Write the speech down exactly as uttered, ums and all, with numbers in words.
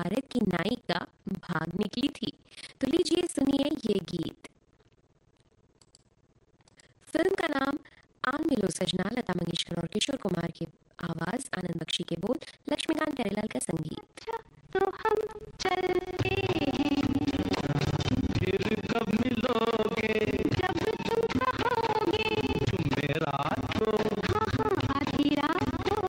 महाभारत की नायिका भाग निकली थी। तो लीजिए सुनिए ये गीत। फिल्म का नाम आन मिलो सजना, लता मंगेशकर और किशोर कुमार की आवाज, आनंद बख्शी के बोल, लक्ष्मीकांत प्यारेलाल का संगीत। अच्छा तो हम चल